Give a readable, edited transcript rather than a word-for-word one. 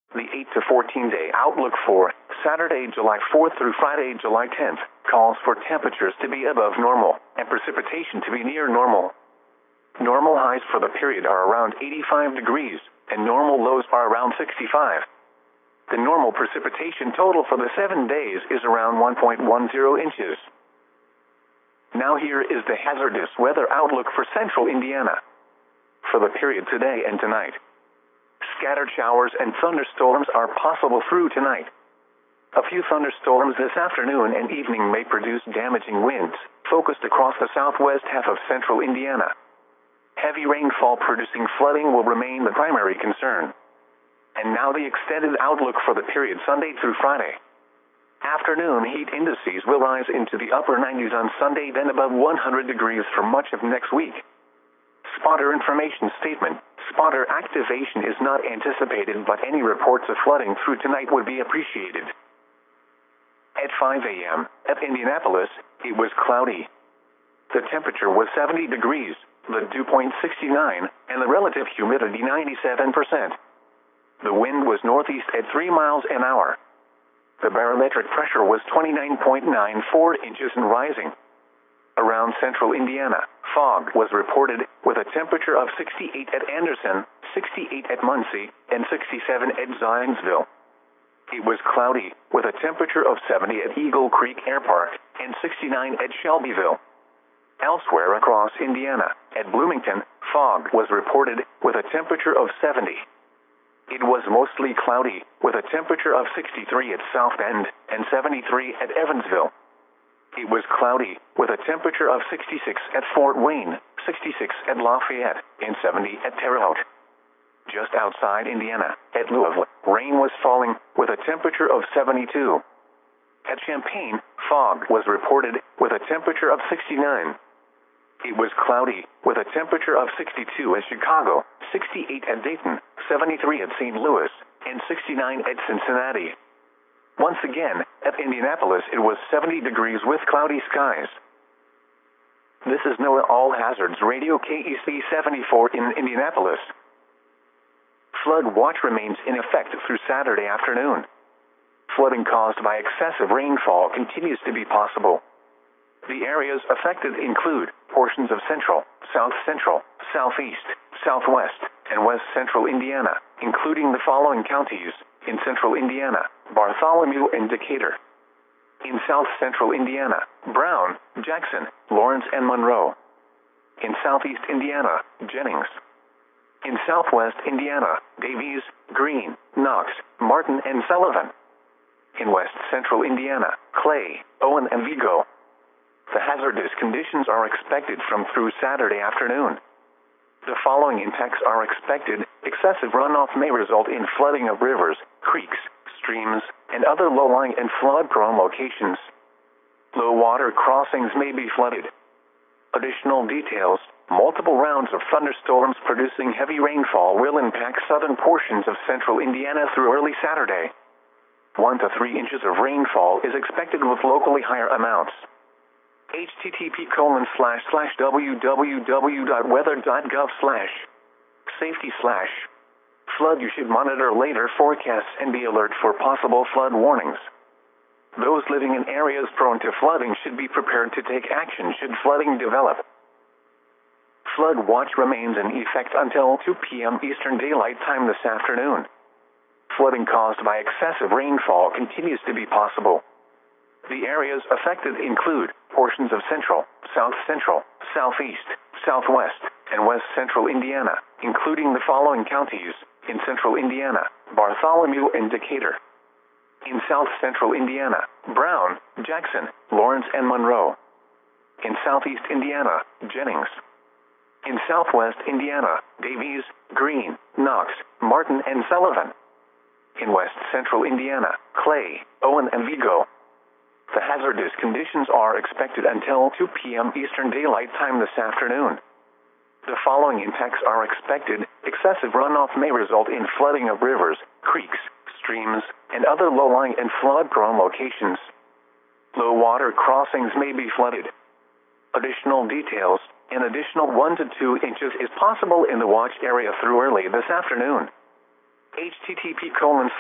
The 8 to 14-day outlook for Saturday, July 4th through Friday, July 10th, calls for temperatures to be above normal and precipitation to be near normal. Normal highs for the period are around 85 degrees, and normal lows are around 65. The normal precipitation total for the 7 days is around 1.10 inches. Now here is the hazardous weather outlook for central Indiana. For the period today and tonight, scattered showers and thunderstorms are possible through tonight. A few thunderstorms this afternoon and evening may produce damaging winds, focused across the southwest half of central Indiana. Heavy rainfall producing flooding will remain the primary concern. And now the extended outlook for the period Sunday through Friday. Afternoon heat indices will rise into the upper 90s on Sunday, then above 100 degrees for much of next week. Spotter information statement. Spotter activation is not anticipated, but any reports of flooding through tonight would be appreciated. At 5 a.m. at Indianapolis, it was cloudy. The temperature was 70 degrees, the dew point 69, and the relative humidity 97%. The wind was northeast at 3 miles an hour. The barometric pressure was 29.94 inches and rising. Around central Indiana, fog was reported with a temperature of 68 at Anderson, 68 at Muncie, and 67 at Zionsville. It was cloudy with a temperature of 70 at Eagle Creek Air Park and 69 at Shelbyville. Elsewhere across Indiana, at Bloomington, fog was reported with a temperature of 70. It was mostly cloudy with a temperature of 63 at South Bend and 73 at Evansville. It was cloudy with a temperature of 66 at Fort Wayne, 66 at Lafayette, and 70 at Terre Haute. Just outside Indiana, at Louisville, rain was falling with a temperature of 72. At Champaign, fog was reported with a temperature of 69. It was cloudy with a temperature of 62 at Chicago, 68 at Dayton, 73 at St. Louis, and 69 at Cincinnati. Once again, at Indianapolis it was 70 degrees with cloudy skies. This is NOAA All Hazards Radio KEC 74 in Indianapolis. Flood watch remains in effect through Saturday afternoon. Flooding caused by excessive rainfall continues to be possible. The areas affected include portions of central, south central, southeast, southwest, and west central Indiana, including the following counties: in central Indiana, Bartholomew and Decatur. In south central Indiana, Brown, Jackson, Lawrence, and Monroe. In southeast Indiana, Jennings. In southwest Indiana, Davies, Greene, Knox, Martin, and Sullivan. In west central Indiana, Clay, Owen, and Vigo. The hazardous conditions are expected from through Saturday afternoon. The following impacts are expected. Excessive runoff may result in flooding of rivers, creeks, streams, and other low-lying and flood-prone locations. Low water crossings may be flooded. Additional details: multiple rounds of thunderstorms producing heavy rainfall will impact southern portions of central Indiana through early Saturday. 1 to 3 inches of rainfall is expected with locally higher amounts. http://wweather.gov/safety/flood. You should monitor later forecasts and be alert for possible flood warnings. Those living in areas prone to flooding should be prepared to take action should flooding develop. Flood watch remains in effect until 2 p.m. Eastern Daylight Time this afternoon. Flooding caused by excessive rainfall continues to be possible. The areas affected include portions of central, south central, southeast, southwest, and west central Indiana, including the following counties: in central Indiana, Bartholomew and Decatur. In south central Indiana, Brown, Jackson, Lawrence, and Monroe. In southeast Indiana, Jennings. In southwest Indiana, Davies, Greene, Knox, Martin, and Sullivan. In west central Indiana, Clay, Owen, and Vigo. The hazardous conditions are expected until 2 p.m. Eastern Daylight Time this afternoon. The following impacts are expected. Excessive runoff may result in flooding of rivers, creeks, streams, and other low-lying and flood-prone locations. Low water crossings may be flooded. Additional details: an additional 1 to 2 inches is possible in the watch area through early this afternoon. http://